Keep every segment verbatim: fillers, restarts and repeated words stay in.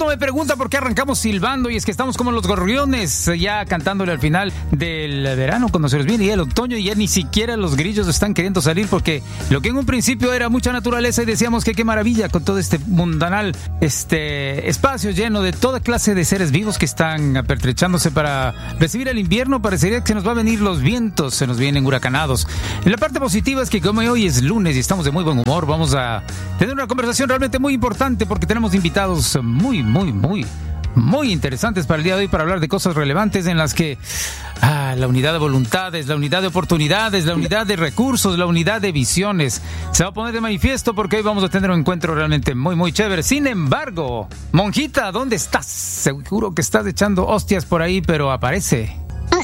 mundo me pregunta por qué arrancamos silbando, y es que estamos como los gorriones, ya cantándole al final del verano, cuando se nos viene ya el otoño y ya ni siquiera los grillos están queriendo salir, porque lo que en un principio era mucha naturaleza y decíamos que qué maravilla con todo este mundanal este espacio lleno de toda clase de seres vivos que están apertrechándose para recibir el invierno, parecería que se nos va a venir los vientos, se nos vienen huracanados. Y la parte positiva es que como hoy es lunes y estamos de muy buen humor, vamos a tener una conversación realmente muy importante porque tenemos invitados muy, muy, muy, muy interesantes para el día de hoy para hablar de cosas relevantes en las que ah, la unidad de voluntades, la unidad de oportunidades, la unidad de recursos, la unidad de visiones se va a poner de manifiesto porque hoy vamos a tener un encuentro realmente muy, muy chévere. Sin embargo, Monjita, ¿dónde estás? Seguro que estás echando hostias por ahí, pero aparece.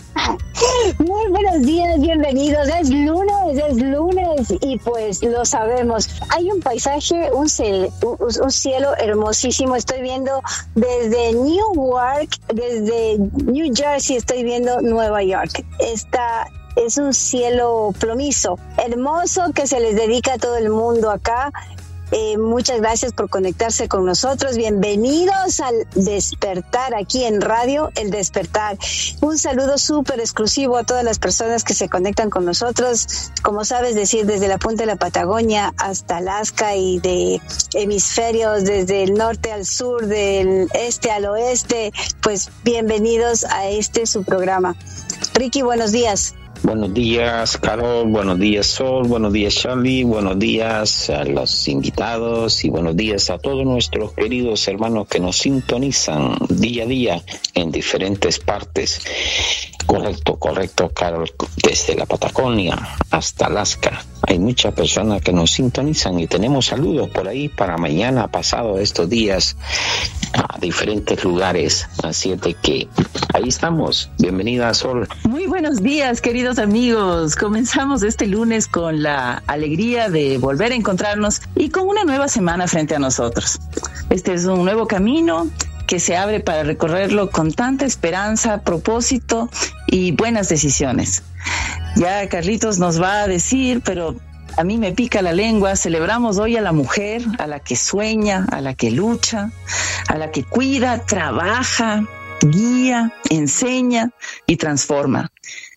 Muy buenos días, bienvenidos. Es lunes, es lunes y pues lo sabemos. Hay un paisaje, un, cel, un, un cielo hermosísimo. Estoy viendo desde Newark, desde New Jersey, estoy viendo Nueva York. Está, es un cielo plomizo, hermoso, que se les dedica a todo el mundo acá. Eh, muchas gracias por conectarse con nosotros. Bienvenidos al Despertar aquí en Radio El Despertar. Un saludo súper exclusivo a todas las personas que se conectan con nosotros. Como sabes decir, desde la punta de la Patagonia hasta Alaska y de hemisferios, desde el norte al sur, del este al oeste, pues bienvenidos a este su programa. Ricky, buenos días. Buenos días, Carol. Buenos días, Sol. Buenos días, Charlie. Buenos días a los invitados y buenos días a todos nuestros queridos hermanos que nos sintonizan día a día en diferentes partes. Correcto, correcto, Carol. Desde la Patagonia hasta Alaska. Hay muchas personas que nos sintonizan y tenemos saludos por ahí para mañana, pasado estos días, a diferentes lugares. Así es de que ahí estamos. Bienvenida, Sol. Muy buenos días, queridos amigos. Comenzamos este lunes con la alegría de volver a encontrarnos y con una nueva semana frente a nosotros. Este es un nuevo camino que se abre para recorrerlo con tanta esperanza, propósito y buenas decisiones. Ya Carlitos nos va a decir, pero a mí me pica la lengua, celebramos hoy a la mujer, a la que sueña, a la que lucha, a la que cuida, trabaja, guía, enseña y transforma.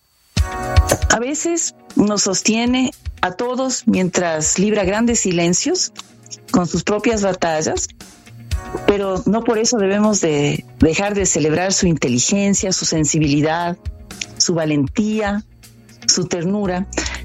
A veces nos sostiene a todos mientras libra grandes silencios con sus propias batallas, pero no por eso debemos de dejar de celebrar su inteligencia, su sensibilidad, su valentía, su ternura,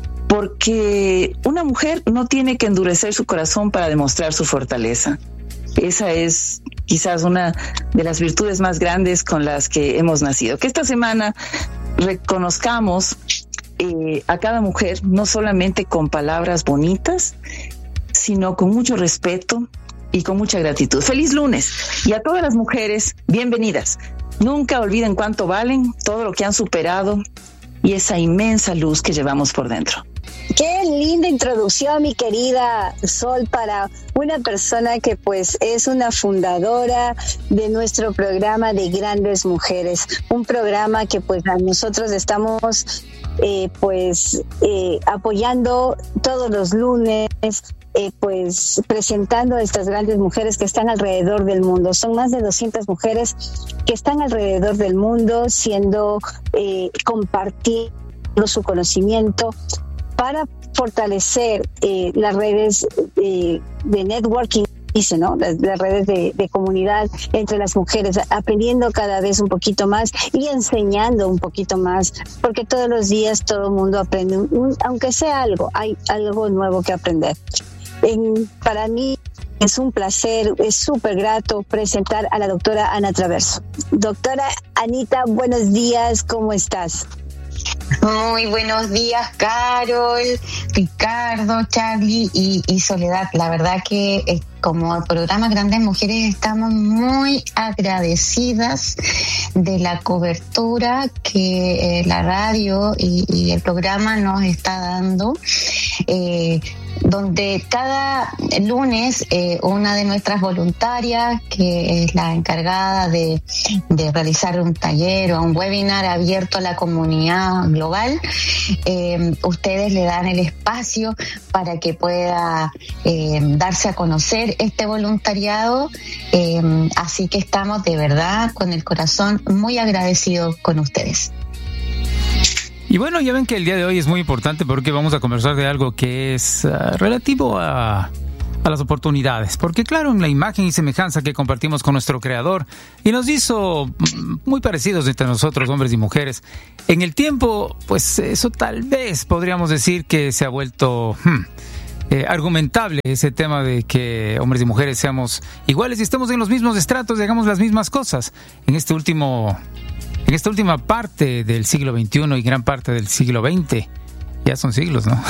porque una mujer no tiene que endurecer su corazón para demostrar su fortaleza. Esa es quizás una de las virtudes más grandes con las que hemos nacido. Que esta semana reconozcamos eh, a cada mujer, no solamente con palabras bonitas, sino con mucho respeto y con mucha gratitud. ¡Feliz lunes! Y a todas las mujeres, bienvenidas. Nunca olviden cuánto valen, todo lo que han superado y esa inmensa luz que llevamos por dentro. Qué linda introducción, mi querida Sol, para una persona que pues es una fundadora de nuestro programa de Grandes Mujeres, un programa que pues nosotros estamos eh, pues eh, apoyando todos los lunes, eh, pues presentando a estas grandes mujeres que están alrededor del mundo. Son más de doscientas mujeres que están alrededor del mundo siendo eh, compartiendo su conocimiento para fortalecer eh, las redes eh, de networking, dice, ¿no? Las, las redes de, de comunidad entre las mujeres, aprendiendo cada vez un poquito más y enseñando un poquito más, porque todos los días todo el mundo aprende, un, aunque sea algo, hay algo nuevo que aprender. En, para mí es un placer, es súper grato presentar a la doctora Ana Traverso. Doctora Anita, buenos días, ¿cómo estás? Muy buenos días, Carol, Ricardo, Charlie y, y Soledad. La verdad que eh, como programa Grandes Mujeres estamos muy agradecidas de la cobertura que eh, la radio y, y el programa nos está dando. Eh, donde cada lunes eh, una de nuestras voluntarias, que es la encargada de, de realizar un taller o un webinar abierto a la comunidad global, eh, ustedes le dan el espacio para que pueda eh, darse a conocer este voluntariado, eh, así que estamos de verdad con el corazón muy agradecidos con ustedes. Y bueno, ya ven que el día de hoy es muy importante porque vamos a conversar de algo que es uh, relativo a, a las oportunidades. Porque claro, en la imagen y semejanza que compartimos con nuestro Creador y nos hizo muy parecidos entre nosotros, hombres y mujeres, en el tiempo, pues eso tal vez podríamos decir que se ha vuelto hmm, eh, argumentable ese tema de que hombres y mujeres seamos iguales y estemos en los mismos estratos y hagamos las mismas cosas. En este último... En esta última parte del siglo veintiuno y gran parte del siglo veinte, ya son siglos, ¿no?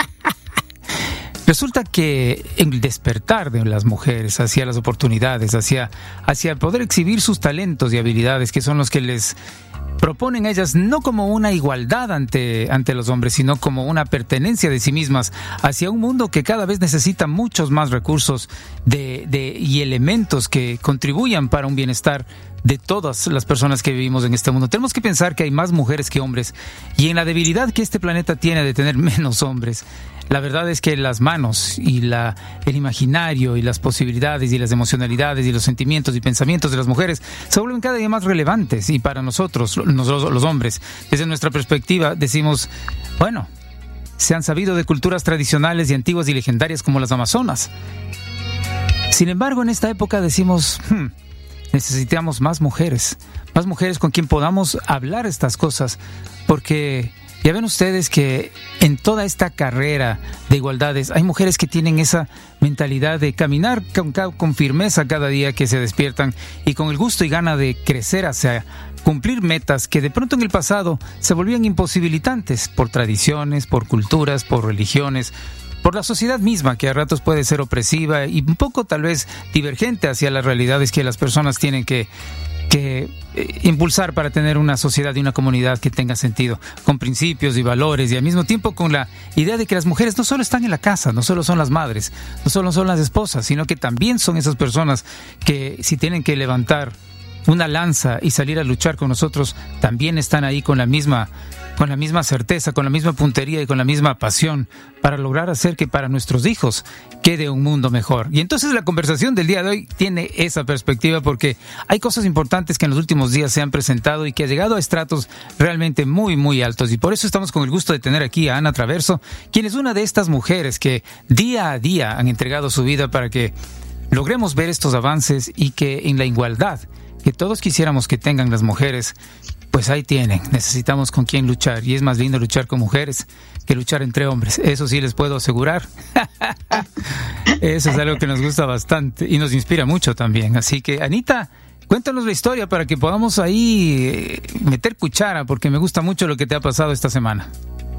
Resulta que el despertar de las mujeres hacia las oportunidades, hacia, hacia poder exhibir sus talentos y habilidades, que son los que les proponen a ellas no como una igualdad ante, ante los hombres, sino como una pertenencia de sí mismas hacia un mundo que cada vez necesita muchos más recursos de, de, y elementos que contribuyan para un bienestar de todas las personas que vivimos en este mundo. Tenemos que pensar que hay más mujeres que hombres y en la debilidad que este planeta tiene de tener menos hombres, la verdad es que las manos y la, el imaginario y las posibilidades y las emocionalidades y los sentimientos y pensamientos de las mujeres se vuelven cada día más relevantes y para nosotros, nosotros los hombres, desde nuestra perspectiva decimos, bueno, se han sabido de culturas tradicionales y antiguas y legendarias como las amazonas. Sin embargo, en esta época decimos, hmm, necesitamos más mujeres, más mujeres con quien podamos hablar estas cosas, porque ya ven ustedes que en toda esta carrera de igualdades hay mujeres que tienen esa mentalidad de caminar con, con firmeza cada día que se despiertan y con el gusto y gana de crecer hacia cumplir metas que de pronto en el pasado se volvían imposibilitantes por tradiciones, por culturas, por religiones, por la sociedad misma, que a ratos puede ser opresiva y un poco tal vez divergente hacia las realidades que las personas tienen que, que eh, impulsar para tener una sociedad y una comunidad que tenga sentido, con principios y valores, y al mismo tiempo con la idea de que las mujeres no solo están en la casa, no solo son las madres, no solo son las esposas, sino que también son esas personas que si tienen que levantar una lanza y salir a luchar con nosotros, también están ahí con la misma con la misma certeza, con la misma puntería y con la misma pasión para lograr hacer que para nuestros hijos quede un mundo mejor. Y entonces la conversación del día de hoy tiene esa perspectiva porque hay cosas importantes que en los últimos días se han presentado y que ha llegado a estratos realmente muy, muy altos. Y por eso estamos con el gusto de tener aquí a Ana Traverso, quien es una de estas mujeres que día a día han entregado su vida para que logremos ver estos avances y que en la igualdad que todos quisiéramos que tengan las mujeres, pues ahí tienen, necesitamos con quién luchar y es más lindo luchar con mujeres que luchar entre hombres, eso sí les puedo asegurar. Eso es algo que nos gusta bastante y nos inspira mucho también, así que Anita, cuéntanos la historia para que podamos ahí meter cuchara, porque me gusta mucho lo que te ha pasado esta semana.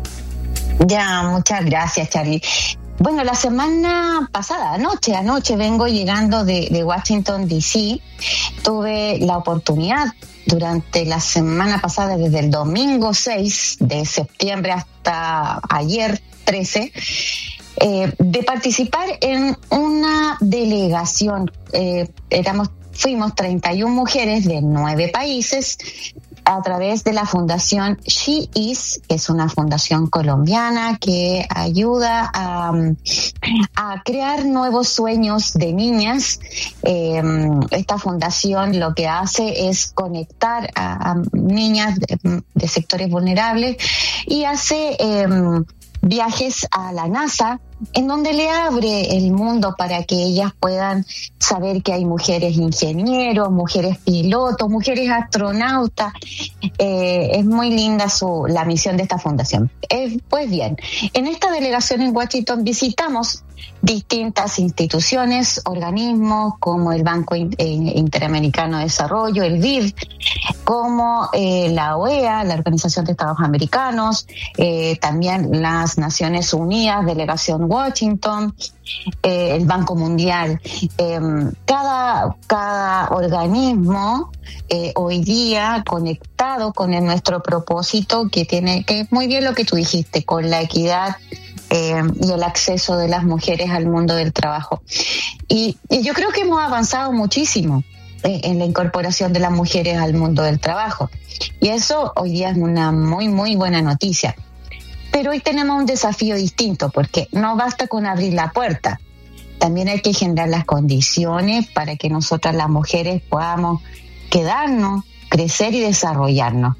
Ya, muchas gracias, Charlie. Bueno, la semana pasada, anoche, anoche vengo llegando de, de Washington, D C. Tuve la oportunidad durante la semana pasada, desde el domingo seis de septiembre hasta ayer trece, eh, de participar en una delegación. Eh, éramos, fuimos treinta y una mujeres de nueve países a través de la fundación She Is, que es una fundación colombiana que ayuda a, a crear nuevos sueños de niñas. Eh, esta fundación lo que hace es conectar a, a niñas de, de sectores vulnerables y hace eh, viajes a la NASA, en donde le abre el mundo para que ellas puedan saber que hay mujeres ingenieros, mujeres pilotos, mujeres astronautas. Eh, es muy linda su, la misión de esta fundación. Eh, pues bien, en esta delegación en Washington visitamos distintas instituciones, organismos como el Banco Interamericano de Desarrollo, el B I D, como eh, la O E A, la Organización de Estados Americanos, eh, también las Naciones Unidas, Delegación Washington, eh, el Banco Mundial. Eh, cada, cada organismo eh, hoy día conectado con el, nuestro propósito, que tiene, que es muy bien lo que tú dijiste, con la equidad eh, y el acceso de las mujeres al mundo del trabajo. Y, y yo creo que hemos avanzado muchísimo eh, en la incorporación de las mujeres al mundo del trabajo. Y eso hoy día es una muy, muy buena noticia. Pero hoy tenemos un desafío distinto, porque no basta con abrir la puerta. También hay que generar las condiciones para que nosotras las mujeres podamos quedarnos, crecer y desarrollarnos.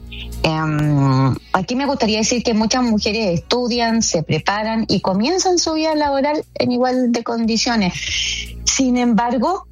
Um, aquí me gustaría decir que muchas mujeres estudian, se preparan y comienzan su vida laboral en igual de condiciones. Sin embargo,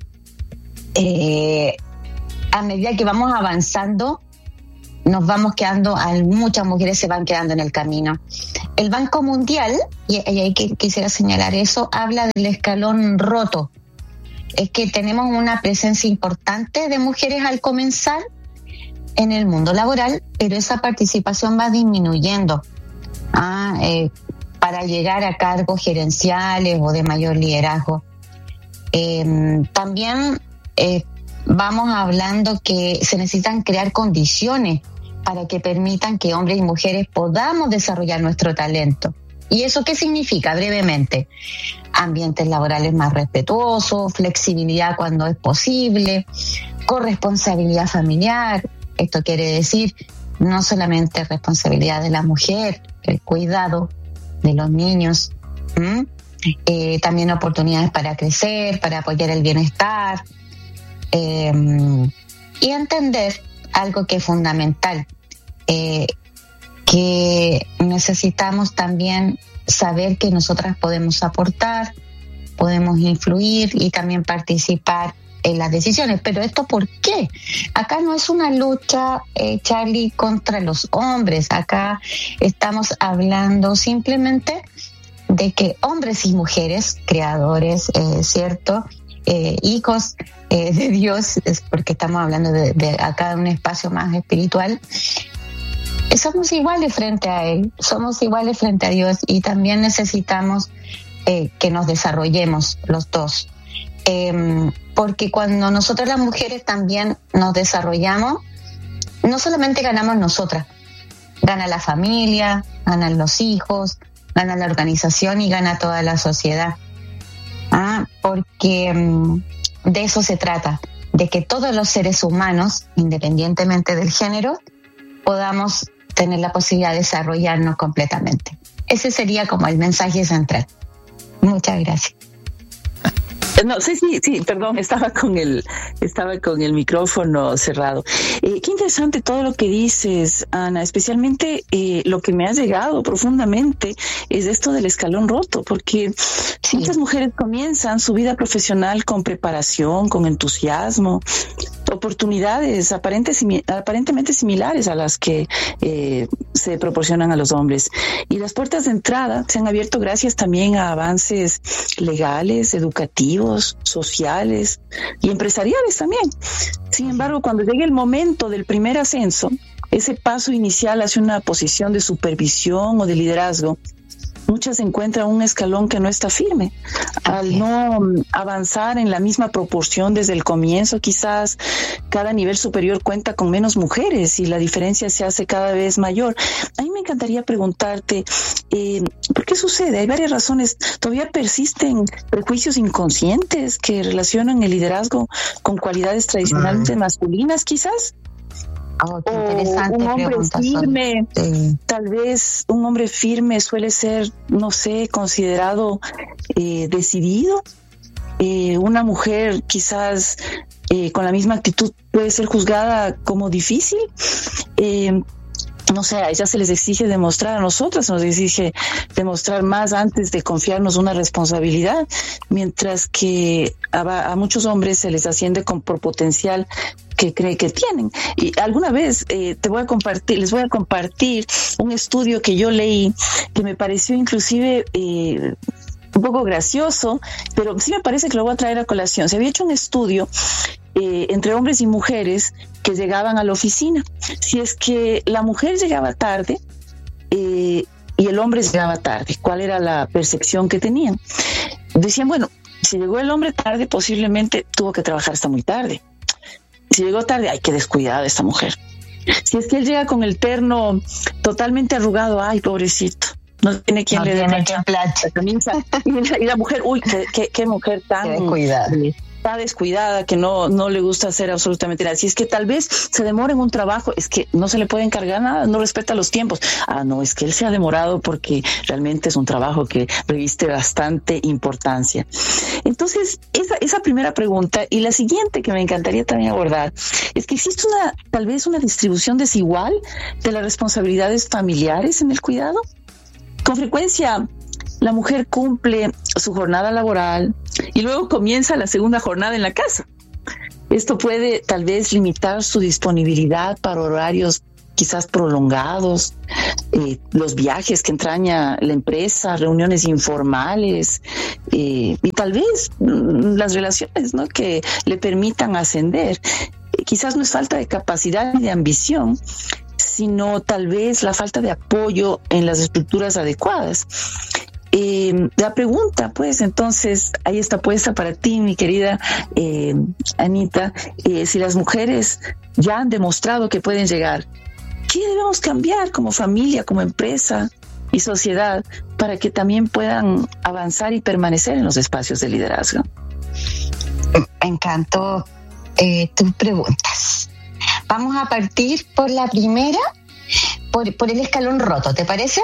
eh, a medida que vamos avanzando, nos vamos quedando, muchas mujeres se van quedando en el camino. El Banco Mundial, y ahí quisiera señalar eso, habla del escalón roto. Es que tenemos una presencia importante de mujeres al comenzar en el mundo laboral, pero esa participación va disminuyendo ah, eh, para llegar a cargos gerenciales o de mayor liderazgo. Eh, también eh, vamos hablando que se necesitan crear condiciones para que permitan que hombres y mujeres podamos desarrollar nuestro talento. ¿Y eso qué significa? Brevemente, ambientes laborales más respetuosos, flexibilidad cuando es posible, corresponsabilidad familiar. Esto quiere decir no solamente responsabilidad de la mujer, el cuidado de los niños, ¿Mm? eh, también oportunidades para crecer, para apoyar el bienestar, eh, y entender algo que es fundamental, eh, que necesitamos también saber que nosotras podemos aportar, podemos influir y también participar en las decisiones. Pero ¿esto por qué? Acá no es una lucha, eh, Charlie, contra los hombres. Acá estamos hablando simplemente de que hombres y mujeres, creadores, eh, ¿cierto?, eh, hijos eh, de Dios, es porque estamos hablando de, de acá de un espacio más espiritual, somos iguales frente a Él, somos iguales frente a Dios, y también necesitamos eh, que nos desarrollemos los dos. Eh, porque cuando nosotras las mujeres también nos desarrollamos, no solamente ganamos nosotras, gana la familia, ganan los hijos, gana la organización y gana toda la sociedad. Ah, porque um, de eso se trata, de que todos los seres humanos, independientemente del género, podamos tener la posibilidad de desarrollarnos completamente. Ese sería como el mensaje central. Muchas gracias. No, sí, sí, sí, perdón, estaba con el, estaba con el micrófono cerrado. Eh, qué interesante todo lo que dices, Ana, especialmente eh, lo que me ha llegado profundamente es esto del escalón roto, porque sí, muchas mujeres comienzan su vida profesional con preparación, con entusiasmo, oportunidades aparentes, aparentemente similares a las que eh, se proporcionan a los hombres. Y las puertas de entrada se han abierto gracias también a avances legales, educativos, sociales y empresariales también. Sin embargo, cuando llegue el momento del primer ascenso, ese paso inicial hacia una posición de supervisión o de liderazgo, muchas encuentran un escalón que no está firme. Al no avanzar en la misma proporción desde el comienzo, quizás cada nivel superior cuenta con menos mujeres y la diferencia se hace cada vez mayor. A mí me encantaría preguntarte, eh, ¿por qué sucede? Hay varias razones. ¿Todavía persisten prejuicios inconscientes que relacionan el liderazgo con cualidades tradicionalmente mm. masculinas, quizás? Oh, qué interesante un hombre pregunta, firme, sí. Tal vez un hombre firme suele ser, no sé, considerado eh, decidido. Eh, una mujer quizás eh, con la misma actitud puede ser juzgada como difícil. Eh, no sé, a ellas se les exige demostrar, a nosotras nos exige demostrar más antes de confiarnos una responsabilidad, mientras que a, a muchos hombres se les asciende con, por potencial que cree que tienen. Y alguna vez eh, te voy a compartir, les voy a compartir un estudio que yo leí que me pareció inclusive eh, un poco gracioso, pero sí me parece que lo voy a traer a colación. Se había hecho un estudio eh, entre hombres y mujeres que llegaban a la oficina. Si es que la mujer llegaba tarde eh, y el hombre llegaba tarde, ¿cuál era la percepción que tenían? Decían, bueno, si llegó el hombre tarde, posiblemente tuvo que trabajar hasta muy tarde. Si llegó tarde, ay, qué descuidada esta mujer. Si es que él llega con el terno totalmente arrugado, ay, pobrecito. No tiene quien no le dé plancha la camisa. Y la, y la mujer, uy, qué, qué, qué mujer tan qué descuidada. Está descuidada, que no, no le gusta hacer absolutamente nada. Si es que tal vez se demora en un trabajo, es que no se le puede encargar nada, no respeta los tiempos. Ah, no, es que él se ha demorado porque realmente es un trabajo que reviste bastante importancia. Entonces, esa, esa primera pregunta, y la siguiente que me encantaría también abordar, es que existe una, tal vez una distribución desigual de las responsabilidades familiares en el cuidado. Con frecuencia, la mujer cumple su jornada laboral y luego comienza la segunda jornada en la casa. Esto puede tal vez limitar su disponibilidad para horarios quizás prolongados, eh, los viajes que entraña la empresa, reuniones informales eh, y tal vez mm, las relaciones, ¿no?, que le permitan ascender. Eh, quizás no es falta de capacidad ni de ambición, sino tal vez la falta de apoyo en las estructuras adecuadas. Eh, la pregunta, pues, entonces, ahí está puesta para ti, mi querida eh, Anita, eh, si las mujeres ya han demostrado que pueden llegar, ¿qué debemos cambiar como familia, como empresa y sociedad para que también puedan avanzar y permanecer en los espacios de liderazgo? Me encantó eh, tus preguntas. Vamos a partir por la primera, por, por el escalón roto, ¿te parece?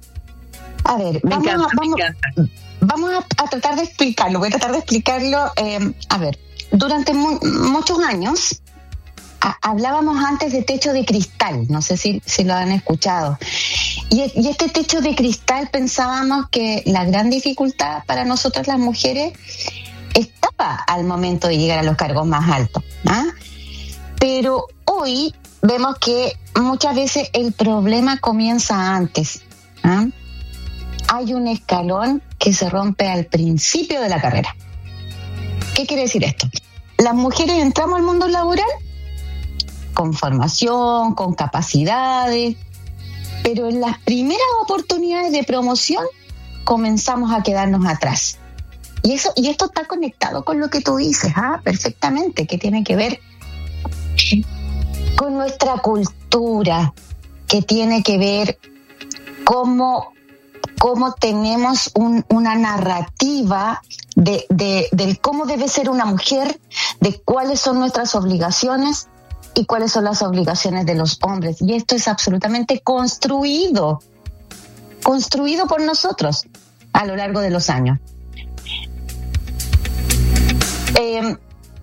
A ver, me vamos, encanta, a, vamos, me encanta. vamos a, a tratar de explicarlo, voy a tratar de explicarlo. Eh, a ver, durante mu- muchos años a, hablábamos antes de techo de cristal, no sé si, si lo han escuchado. Y, y este techo de cristal pensábamos que la gran dificultad para nosotras las mujeres estaba al momento de llegar a los cargos más altos, ¿ah? Pero hoy vemos que muchas veces el problema comienza antes, ¿ah? Hay un escalón que se rompe al principio de la carrera. ¿Qué quiere decir esto? Las mujeres entramos al mundo laboral con formación, con capacidades, pero en las primeras oportunidades de promoción comenzamos a quedarnos atrás. Y eso, y esto está conectado con lo que tú dices, ¿ah? Perfectamente, que tiene que ver con nuestra cultura, que tiene que ver cómo, cómo tenemos un, una narrativa de, de, de cómo debe ser una mujer, de cuáles son nuestras obligaciones y cuáles son las obligaciones de los hombres. Y esto es absolutamente construido, construido por nosotros a lo largo de los años. Eh,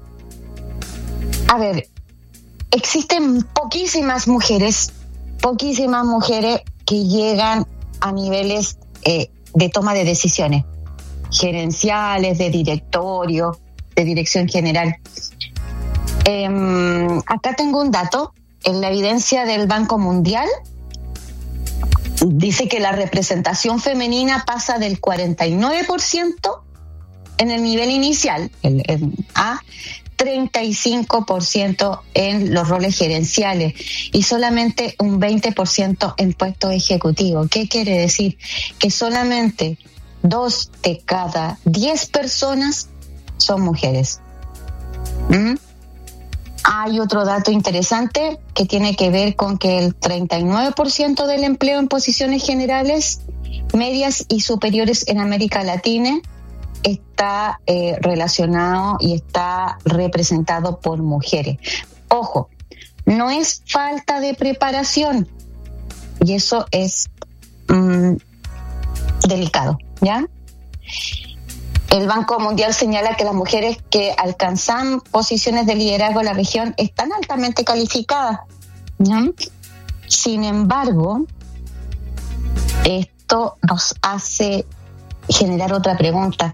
a ver, existen poquísimas mujeres, poquísimas mujeres que llegan a niveles eh, de toma de decisiones gerenciales, de directorio, de dirección general. Eh, acá tengo un dato. En la evidencia del Banco Mundial dice que la representación femenina pasa del cuarenta y nueve por ciento en el nivel inicial el, el, a treinta y cinco por ciento en los roles gerenciales y solamente un veinte por ciento en puestos ejecutivos. ¿Qué quiere decir? Que solamente dos de cada diez personas son mujeres. ¿Mm? Hay otro dato interesante que tiene que ver con que el treinta y nueve por ciento del empleo en posiciones generales, medias y superiores en América Latina está eh, relacionado y está representado por mujeres. Ojo, no es falta de preparación y eso es mmm, delicado, ¿ya? El Banco Mundial señala que las mujeres que alcanzan posiciones de liderazgo en la región están altamente calificadas, ¿ya? Sin embargo, esto nos hace generar otra pregunta.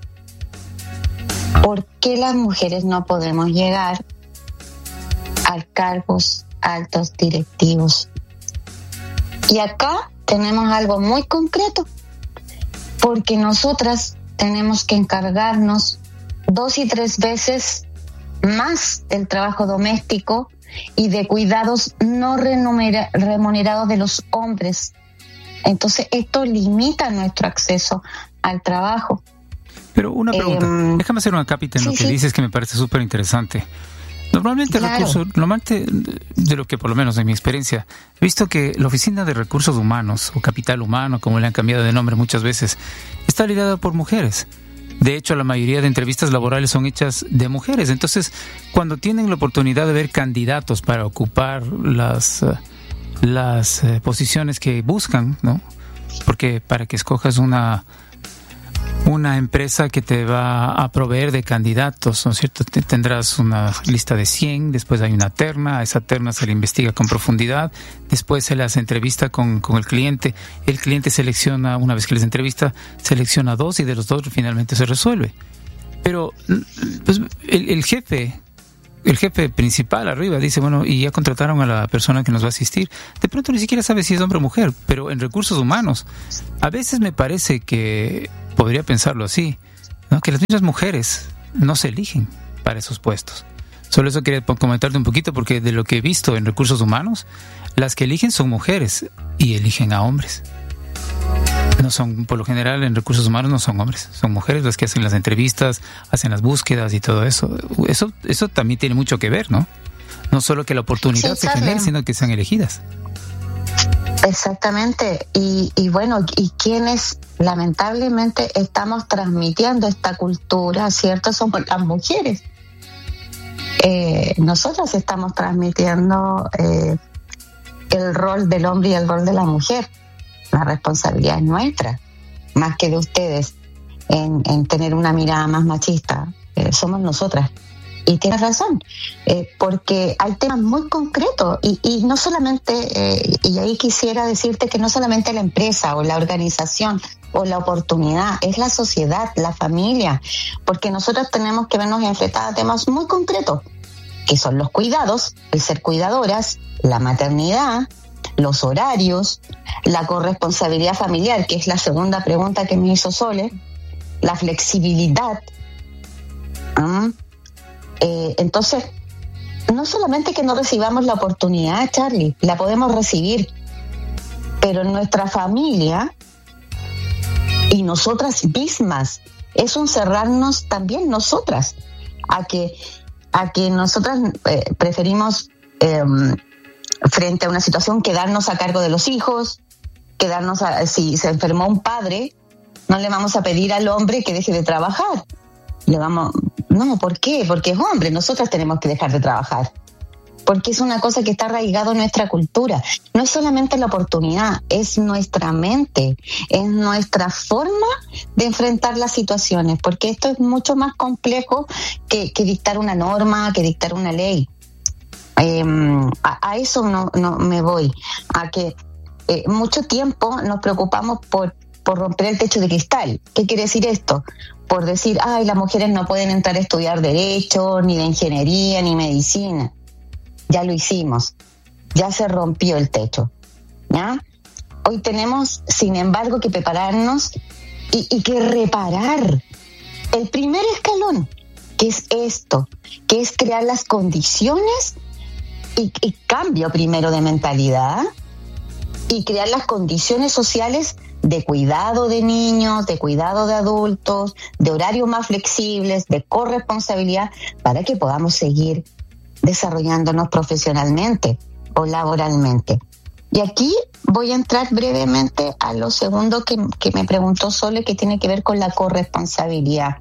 ¿Por qué las mujeres no podemos llegar a cargos altos directivos? Y acá tenemos algo muy concreto, porque nosotras tenemos que encargarnos dos y tres veces más del trabajo doméstico y de cuidados no remunera- remunerados de los hombres. Entonces esto limita nuestro acceso al trabajo. Pero una pregunta, eh, déjame hacer una cápita en sí, lo que sí. dices que me parece súper interesante. Normalmente, Claro. recursos, normalmente, de lo que por lo menos en mi experiencia, he visto que la Oficina de Recursos Humanos, o Capital Humano, como le han cambiado de nombre muchas veces, está liderada por mujeres. De hecho, la mayoría de entrevistas laborales son hechas de mujeres. Entonces, cuando tienen la oportunidad de ver candidatos para ocupar las, uh, las uh, posiciones que buscan, ¿no? Porque para que escojas una... una empresa que te va a proveer de candidatos, ¿no es cierto? Te- Tendrás una lista de cien, después hay una terna, a esa terna se le investiga con profundidad, después se las entrevista con, con el cliente, el cliente selecciona, una vez que les entrevista, selecciona dos y de los dos finalmente se resuelve. Pero pues, el, el jefe, el jefe principal arriba dice, bueno, y ya contrataron a la persona que nos va a asistir. De pronto ni siquiera sabe si es hombre o mujer, pero en recursos humanos, a veces me parece que podría pensarlo así, ¿no? Que las mismas mujeres no se eligen para esos puestos. Solo eso quería po- comentarte un poquito, porque de lo que he visto en recursos humanos, las que eligen son mujeres y eligen a hombres. No son, por lo general, en recursos humanos no son hombres, son mujeres las que hacen las entrevistas, hacen las búsquedas y todo eso. Eso, eso también tiene mucho que ver, ¿no? No solo que la oportunidad Sí, se Charlie. genere, sino que sean elegidas. Exactamente, y, y bueno, y quienes lamentablemente estamos transmitiendo esta cultura, ¿cierto? Somos las mujeres. Eh, nosotras estamos transmitiendo eh, el rol del hombre y el rol de la mujer. La responsabilidad es nuestra, más que de ustedes, en, en tener una mirada más machista. Eh, somos nosotras. Y tienes razón, eh, porque hay temas muy concretos y, y no solamente, eh, y ahí quisiera decirte que no solamente la empresa o la organización o la oportunidad, es la sociedad, la familia, porque nosotros tenemos que vernos enfrentadas a temas muy concretos, que son los cuidados, el ser cuidadoras, la maternidad, los horarios, la corresponsabilidad familiar, que es la segunda pregunta que me hizo Sole, la flexibilidad. ¿Mm? Eh, entonces, no solamente que no recibamos la oportunidad, Charlie, la podemos recibir, pero en nuestra familia y nosotras mismas es un cerrarnos también nosotras a que a que nosotras eh, preferimos eh, frente a una situación quedarnos a cargo de los hijos, quedarnos a, si se enfermó un padre, no le vamos a pedir al hombre que deje de trabajar. Le vamos, no, ¿por qué? Porque es hombre, nosotras tenemos que dejar de trabajar. Porque es una cosa que está arraigado en nuestra cultura. No es solamente la oportunidad, es nuestra mente, es nuestra forma de enfrentar las situaciones, porque esto es mucho más complejo que, que dictar una norma, que dictar una ley. Eh, a, a eso no, no me voy, a que eh, mucho tiempo nos preocupamos por, por romper el techo de cristal. ¿Qué quiere decir esto? Por decir, ay, las mujeres no pueden entrar a estudiar derecho, ni de ingeniería, ni medicina. Ya lo hicimos, ya se rompió el techo, ¿ya? Hoy tenemos, sin embargo, que prepararnos y, y que reparar el primer escalón, que es esto, que es crear las condiciones y, y cambio primero de mentalidad y crear las condiciones sociales de cuidado de niños, de cuidado de adultos, de horarios más flexibles, de corresponsabilidad, para que podamos seguir desarrollándonos profesionalmente o laboralmente. Y aquí voy a entrar brevemente a lo segundo que, que me preguntó Sole, que tiene que ver con la corresponsabilidad.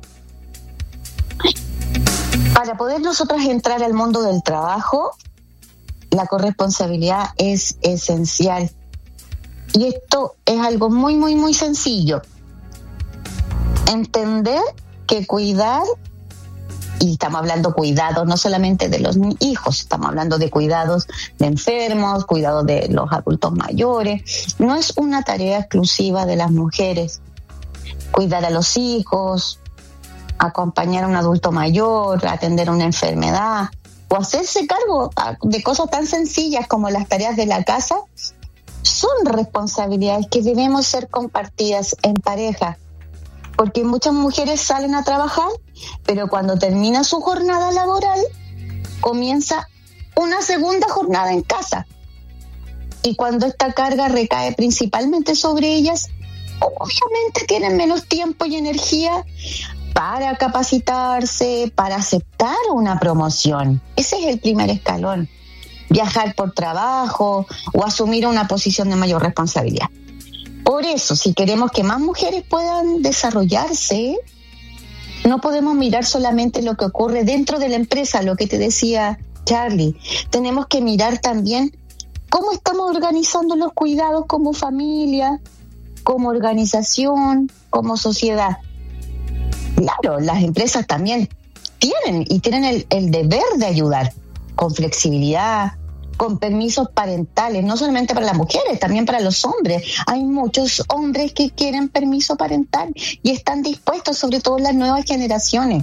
Para poder nosotras entrar al mundo del trabajo, la corresponsabilidad es esencial. Y esto es algo muy, muy, muy sencillo. Entender que cuidar, y estamos hablando cuidados no solamente de los hijos, estamos hablando de cuidados de enfermos, cuidados de los adultos mayores, no es una tarea exclusiva de las mujeres. Cuidar a los hijos, acompañar a un adulto mayor, atender una enfermedad, o hacerse cargo de cosas tan sencillas como las tareas de la casa, son responsabilidades que debemos ser compartidas en pareja, porque muchas mujeres salen a trabajar, pero cuando termina su jornada laboral, comienza una segunda jornada en casa. Y cuando esta carga recae principalmente sobre ellas, obviamente tienen menos tiempo y energía para capacitarse, para aceptar una promoción. Ese es el primer escalón. Viajar por trabajo o asumir una posición de mayor responsabilidad. Por eso, si queremos que más mujeres puedan desarrollarse, no podemos mirar solamente lo que ocurre dentro de la empresa, lo que te decía Charlie. Tenemos que mirar también cómo estamos organizando los cuidados como familia, como organización, como sociedad. Claro, las empresas también tienen y tienen el, el deber de ayudar con flexibilidad, con permisos parentales, no solamente para las mujeres, también para los hombres. Hay muchos hombres que quieren permiso parental y están dispuestos, sobre todo las nuevas generaciones.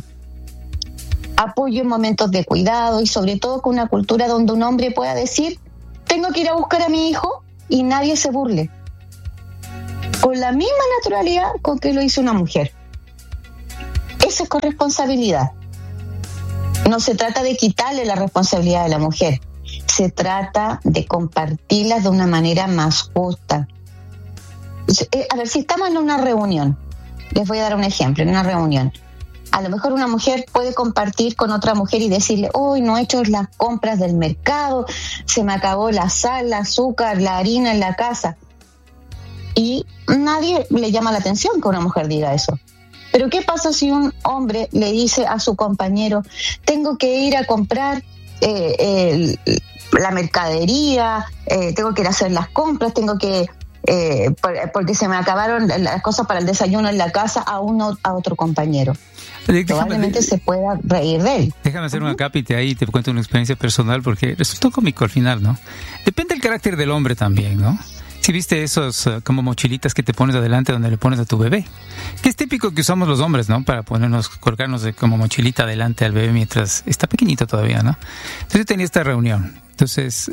Apoyo en momentos de cuidado y sobre todo con una cultura donde un hombre pueda decir, tengo que ir a buscar a mi hijo y nadie se burle. Con la misma naturalidad con que lo hizo una mujer. Eso es corresponsabilidad. No se trata de quitarle la responsabilidad a la mujer. Se trata de compartirlas de una manera más justa. A ver, si estamos en una reunión, les voy a dar un ejemplo, en una reunión, a lo mejor una mujer puede compartir con otra mujer y decirle, hoy no he hecho las compras del mercado, se me acabó la sal, el azúcar, la harina en la casa. Y nadie le llama la atención que una mujer diga eso. Pero ¿qué pasa si un hombre le dice a su compañero, tengo que ir a comprar eh, eh, la mercadería, eh, tengo que ir a hacer las compras, tengo que, eh, por, porque se me acabaron las cosas para el desayuno en la casa a uno a otro compañero? Déjame, Probablemente se pueda reír de él. Déjame hacer uh-huh. un acápite ahí, te cuento una experiencia personal porque resultó cómico al final, ¿no? Depende del carácter del hombre también, ¿no? Si viste esos uh, como mochilitas que te pones adelante donde le pones a tu bebé, que es típico que usamos los hombres, ¿no? Para ponernos, colgarnos de, como mochilita adelante al bebé mientras está pequeñito todavía, ¿no? Entonces tenía esta reunión. Entonces,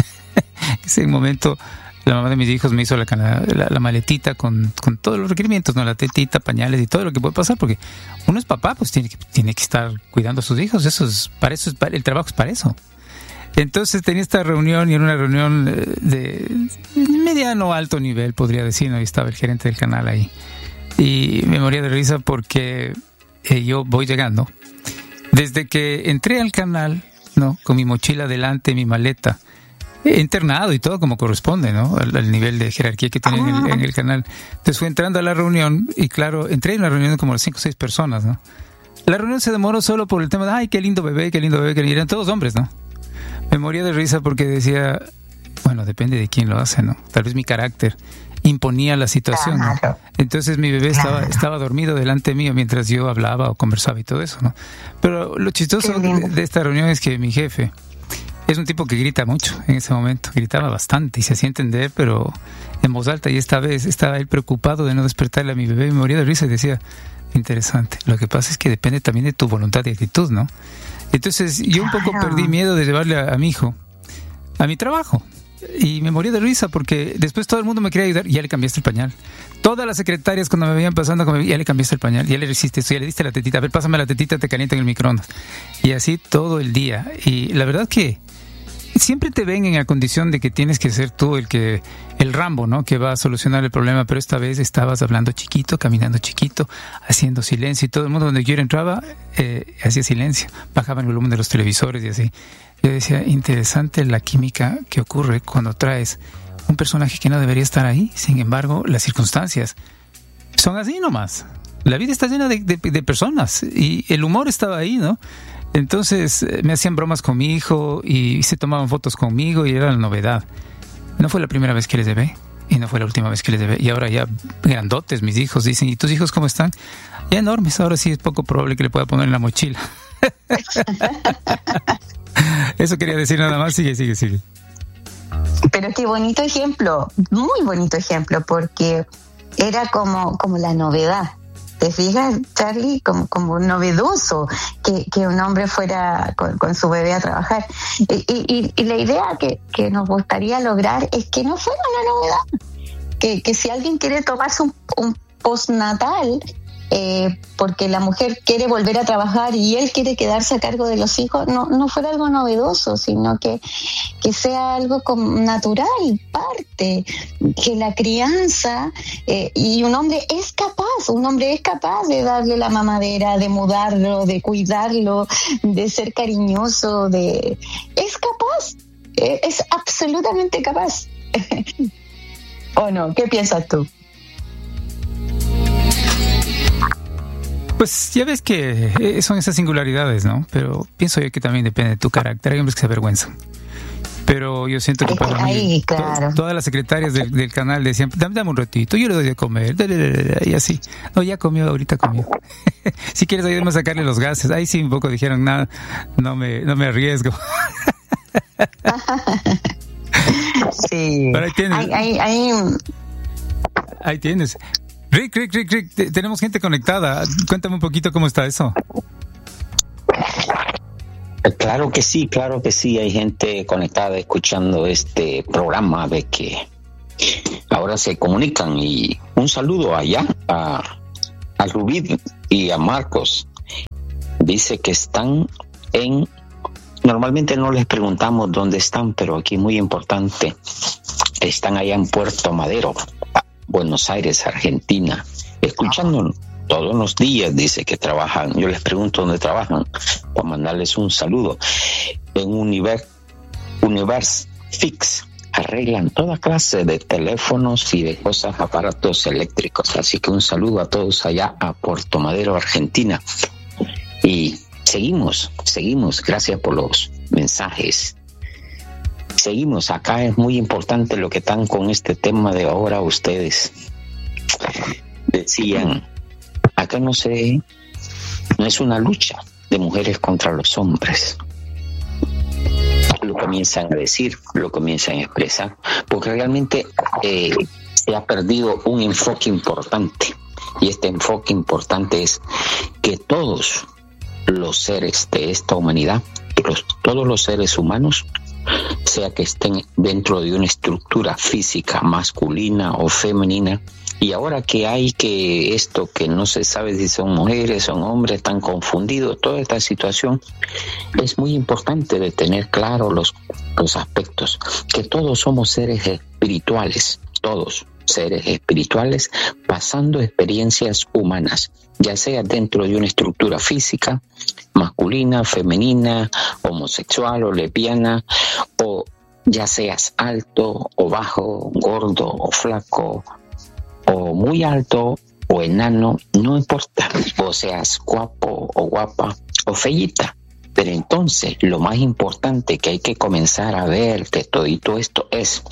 ese momento, la mamá de mis hijos me hizo la, la, la maletita con, con todos los requerimientos, ¿no? La tetita, pañales y todo lo que puede pasar, porque uno es papá, pues tiene que, tiene que estar cuidando a sus hijos. Eso es, para eso es, el trabajo es para eso. Entonces tenía esta reunión y era una reunión de mediano alto nivel, podría decir, ¿no? Y estaba el gerente del canal ahí. Y me moría de risa porque eh, yo voy llegando. Desde que entré al canal, ¿no? Con mi mochila delante, mi maleta, he internado y todo como corresponde, ¿no? Al, al nivel de jerarquía que tienen en, en el canal. Entonces fui entrando a la reunión y claro, entré en la reunión como las cinco o seis personas, ¿no? La reunión se demoró solo por el tema de, ay, qué lindo bebé, qué lindo bebé, que eran todos hombres, ¿no? Me moría de risa porque decía, bueno, depende de quién lo hace, ¿no? Tal vez mi carácter imponía la situación, ¿no? Entonces mi bebé estaba, estaba dormido delante mío mientras yo hablaba o conversaba y todo eso, ¿no? Pero lo chistoso de, de esta reunión es que mi jefe es un tipo que grita mucho en ese momento, gritaba bastante y se hacía entender, pero en voz alta, y esta vez estaba él preocupado de no despertarle a mi bebé y me moría de risa y decía, interesante, lo que pasa es que depende también de tu voluntad y actitud, ¿no? Entonces yo un poco claro. perdí miedo de llevarle a, a mi hijo a mi trabajo y me moría de risa porque después todo el mundo me quería ayudar y ya le cambiaste el pañal. Todas las secretarias cuando me veían pasando, como, ya le cambiaste el pañal, ya le hiciste esto, ya le diste la tetita, a ver, pásame la tetita, te caliento en el microondas. Y así todo el día. Y la verdad que siempre te ven en la condición de que tienes que ser tú el que el Rambo, ¿no? Que va a solucionar el problema, pero esta vez estabas hablando chiquito, caminando chiquito, haciendo silencio y todo el mundo donde yo entraba eh, hacía silencio, bajaban el volumen de los televisores y así. Yo decía, interesante la química que ocurre cuando traes un personaje que no debería estar ahí, sin embargo, las circunstancias son así nomás. La vida está llena de, de, de personas y el humor estaba ahí, ¿no? Entonces me hacían bromas con mi hijo y se tomaban fotos conmigo y era la novedad. No fue la primera vez que les llevé y no fue la última vez que les llevé. Y ahora ya grandotes mis hijos dicen, ¿y tus hijos cómo están? Ya enormes, ahora sí es poco probable que le pueda poner en la mochila. Eso quería decir nada más, sigue, sigue, sigue. Pero qué bonito ejemplo, muy bonito ejemplo, porque era como, como la novedad. ¿Te fijas, Charlie? Como, como novedoso que, que un hombre fuera con, con su bebé a trabajar. Y, y, y la idea que, que nos gustaría lograr es que no fuera una novedad. Que, que si alguien quiere tomarse un, un postnatal, eh, porque la mujer quiere volver a trabajar y él quiere quedarse a cargo de los hijos, no, no fuera algo novedoso, sino que, que sea algo como natural, parte, que la crianza, eh, y un hombre es capaz, un hombre es capaz de darle la mamadera, de mudarlo, de cuidarlo, de ser cariñoso, de es capaz, eh, es absolutamente capaz. ¿O no? ¿Qué piensas tú? Pues ya ves que son esas singularidades, ¿no? Pero pienso yo que también depende de tu carácter. Hay hombres que se avergüenzan. Pero yo siento que para Ahí, mí, claro. to- todas las secretarias del, del canal decían, dame, dame un ratito, yo le doy de comer, y así. No, ya comió, ahorita comió. Si quieres ayúdame a sacarle los gases. Ahí sí un poco dijeron, no, no me, no me arriesgo. Sí. Pero ahí tienes. Hay, hay, hay... Ahí tienes. Rick, Rick, Rick, Rick, te- tenemos gente conectada. Cuéntame un poquito cómo está eso. Claro que sí, claro que sí, hay gente conectada escuchando este programa de que ahora se comunican, y un saludo allá a, a Rubí y a Marcos. Dice que están en, normalmente no les preguntamos dónde están, pero aquí muy importante, están allá en Puerto Madero, Buenos Aires, Argentina, escuchándonos todos los días. Dice que trabajan, yo les pregunto dónde trabajan para mandarles un saludo. En Univers, Univers Fix arreglan toda clase de teléfonos y de cosas, aparatos eléctricos. Así que un saludo a todos allá a Puerto Madero, Argentina. Y seguimos, seguimos, gracias por los mensajes. Seguimos, acá es muy importante lo que están con este tema de ahora ustedes. Decían, acá no se, no es una lucha de mujeres contra los hombres. Lo comienzan a decir, lo comienzan a expresar, porque realmente eh, se ha perdido un enfoque importante. Y este enfoque importante es que todos los seres de esta humanidad, los, todos los seres humanos, sea que estén dentro de una estructura física masculina o femenina, y ahora que hay que esto que no se sabe si son mujeres, son hombres, están confundidos, toda esta situación, es muy importante de tener claro los, los aspectos, que todos somos seres espirituales, todos seres espirituales pasando experiencias humanas, ya sea dentro de una estructura física, masculina, femenina, homosexual o lesbiana, o ya seas alto o bajo, gordo o flaco, o muy alto o enano, no importa, o seas guapo o guapa o feíta. Pero entonces lo más importante que hay que comenzar a ver de todo esto es,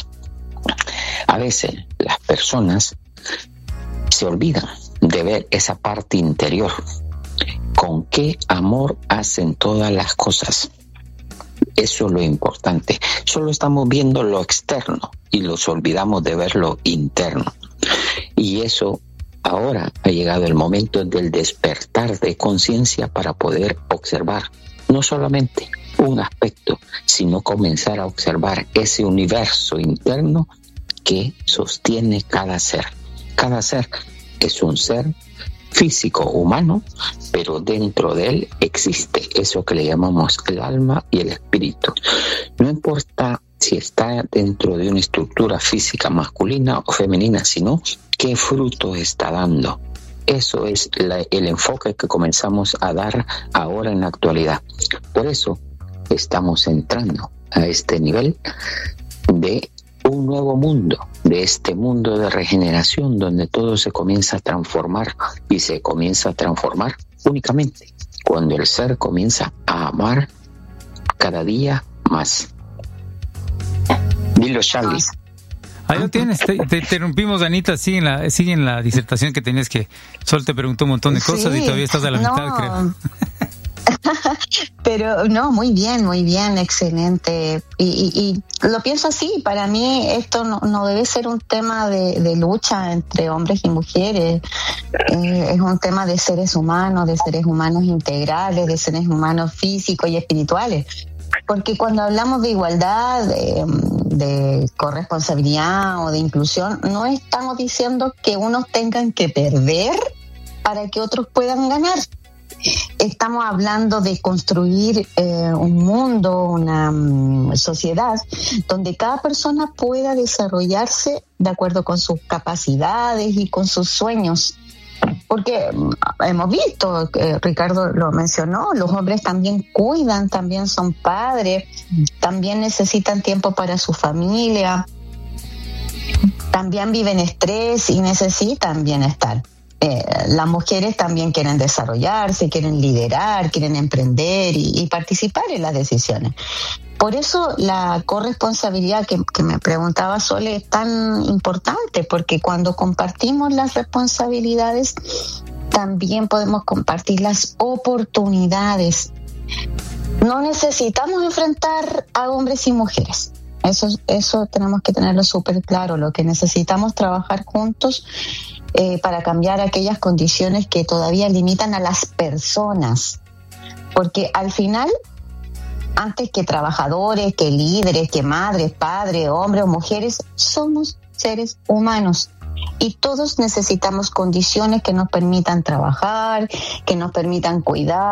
a veces las personas se olvidan de ver esa parte interior, con qué amor hacen todas las cosas. Eso es lo importante. Solo estamos viendo lo externo y nos olvidamos de ver lo interno. Y eso, ahora ha llegado el momento del despertar de conciencia para poder observar no solamente un aspecto, sino comenzar a observar ese universo interno que sostiene cada ser. Cada ser es un ser físico humano, pero dentro de él existe eso que le llamamos el alma y el espíritu. No importa si está dentro de una estructura física masculina o femenina, sino qué fruto está dando. Eso es la, el enfoque que comenzamos a dar ahora en la actualidad. Por eso estamos entrando a este nivel de un nuevo mundo, de este mundo de regeneración donde todo se comienza a transformar, y se comienza a transformar únicamente cuando el ser comienza a amar cada día más. Dilo, Charlie. Ahí lo tienes, te, te interrumpimos, Anita, sigue en, la, sigue en la disertación que tenías, que Sol te preguntó un montón de cosas, sí, y todavía estás a la no. mitad, creo. Pero no, muy bien, muy bien, excelente. Y, y, y lo pienso así, para mí esto no, no debe ser un tema de, de lucha entre hombres y mujeres, eh, es un tema de seres humanos, de seres humanos integrales, de seres humanos físicos y espirituales. Porque cuando hablamos de igualdad, de, de corresponsabilidad o de inclusión, no estamos diciendo que unos tengan que perder para que otros puedan ganar. Estamos hablando de construir eh, un mundo, una um, sociedad donde cada persona pueda desarrollarse de acuerdo con sus capacidades y con sus sueños. Porque hemos visto, que Ricardo lo mencionó, los hombres también cuidan, también son padres, también necesitan tiempo para su familia, también viven estrés y necesitan bienestar. Eh, las mujeres también quieren desarrollarse, quieren liderar, quieren emprender y, y participar en las decisiones. Por eso la corresponsabilidad que, que me preguntaba Sole es tan importante, porque cuando compartimos las responsabilidades, también podemos compartir las oportunidades. No necesitamos enfrentar a hombres y mujeres. Eso, eso tenemos que tenerlo súper claro. Lo que necesitamos trabajar juntos eh, para cambiar aquellas condiciones que todavía limitan a las personas. Porque al final, antes que trabajadores, que líderes, que madres, padres, hombres o mujeres, somos seres humanos. Y todos necesitamos condiciones que nos permitan trabajar, que nos permitan cuidar.